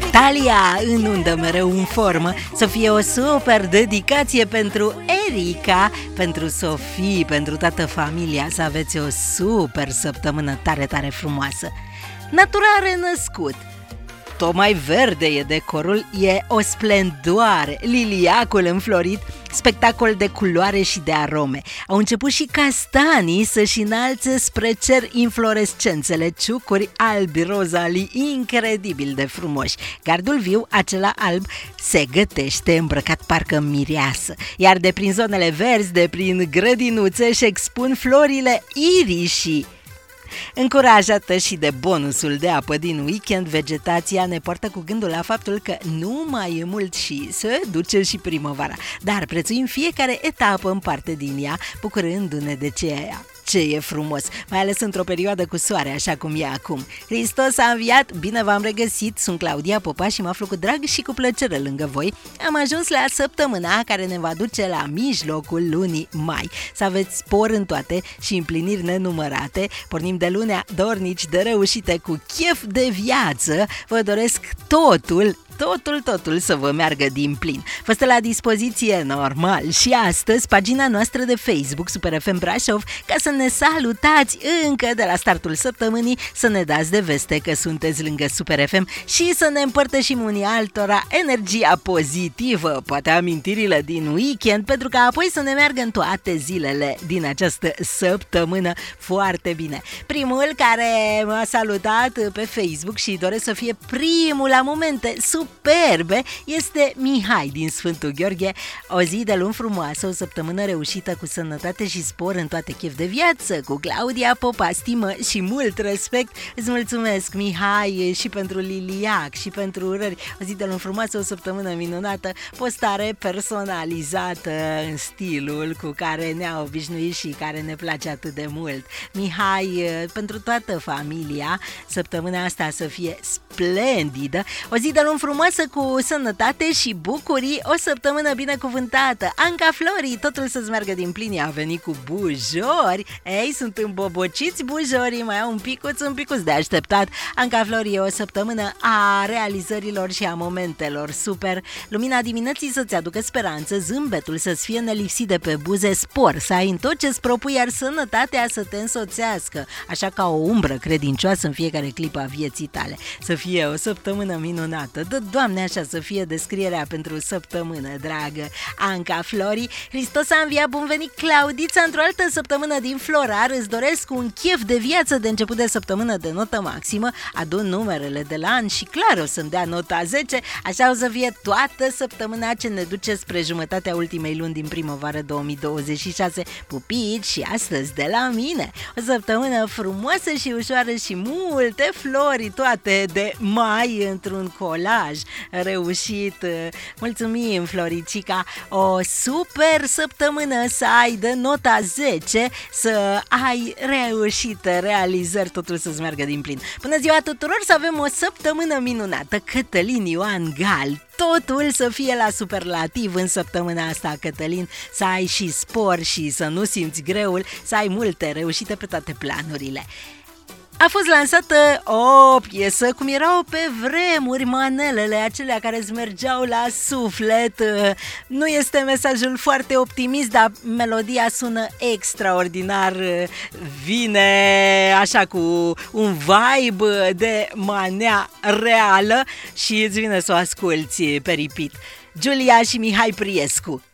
Talia în undă, mereu în formă. Să fie o super dedicație pentru Erica, pentru Sofie, pentru toată familia. Să aveți o super săptămână tare, tare frumoasă. Natura a renăscut. Tot mai verde e decorul, e o splendoare, liliacul înflorit, spectacol de culoare și de arome. Au început și castanii să-și înalțe spre cer inflorescențele, ciucuri albi rozalii incredibil de frumoși. Gardul viu, acela alb, se gătește îmbrăcat parcă mireasă, iar de prin zonele verzi, de prin grădinuțe, își expun florile irișii. Încurajată și de bonusul de apă din weekend, vegetația ne poartă cu gândul la faptul că nu mai e mult și se duce și primăvara, dar prețuim fiecare etapă în parte din ea, bucurându-ne de ce e frumos, mai ales într-o perioadă cu soare, așa cum e acum. Hristos a înviat, bine v-am regăsit, sunt Claudia Popa și mă aflu cu drag și cu plăcere lângă voi. Am ajuns la săptămâna care ne va duce la mijlocul lunii mai. Să aveți spor în toate și împliniri nenumărate. Pornim de lunea dornici de reușite cu chef de viață. Vă doresc totul să vă meargă din plin. Vă stă la dispoziție normal și astăzi pagina noastră de Facebook Super FM Brașov ca să ne salutați încă de la startul săptămânii, să ne dați de veste că sunteți lângă Super FM și să ne împărtășim unii altora energia pozitivă, poate amintirile din weekend, pentru că apoi să ne meargă în toate zilele din această săptămână foarte bine. Primul care m-a salutat pe Facebook și doresc să fie primul la momente superbe este Mihai din Sfântul Gheorghe. O zi de luni frumoasă, o săptămână reușită cu sănătate și spor în toate, chef de viață, cu Claudia Popa, stimă și mult respect. Îți mulțumesc, Mihai, și pentru liliac și pentru urări. O zi de luni frumoasă, o săptămână minunată, postare personalizată în stilul cu care ne-a obișnuit și care ne place atât de mult. Mihai, pentru toată familia, săptămâna asta să fie splendidă, o zi de luni frumoasă cu sănătate și bucurii, o săptămână binecuvântată. Anca Flori, totul să-ți meargă din plin, a venit cu bujori. Ei, sunt îmbobociți bujorii, mai au un picuț de așteptat. Anca Flori, e o săptămână a realizărilor și a momentelor super. Lumina dimineții să-ți aducă speranță, zâmbetul să-ți fie nelipsit de pe buze, spor să ai în tot ce-ți propui, iar sănătatea să te însoțească, așa ca o umbră credincioasă în fiecare clipă a vieții tale. Să fie o săptămână minunată. Dă, Doamne, așa să fie descrierea pentru săptămână, dragă Anca Flori. Hristos a înviat, bun venit, Claudița, într-o altă săptămână din Florar. Îți doresc un chef de viață de început de săptămână de notă maximă. Adun numerele de la an și clar o să-mi dea nota 10. Așa o să fie toată săptămâna ce ne duce spre jumătatea ultimei luni din primăvară 2026. Pupici și astăzi de la mine. O săptămână frumoasă și ușoară și multe flori, toate de mai într-un colaj reușit. Mulțumim, Floricica. O super săptămână să ai de nota 10, să ai reușite, realizări, totul să-ți meargă din plin. Bună ziua tuturor, să avem o săptămână minunată. Cătălin Ioan Gal, totul să fie la superlativ în săptămâna asta, Cătălin, să ai și spor și să nu simți greul, să ai multe reușite pe toate planurile. A fost lansată o piesă cum erau pe vremuri manelele acelea care îți mergeau la suflet. Nu este mesajul foarte optimist, dar melodia sună extraordinar. Vine așa cu un vibe de manea reală și îți vine să o asculți pe repeat. Giulia și Mihai Priescu,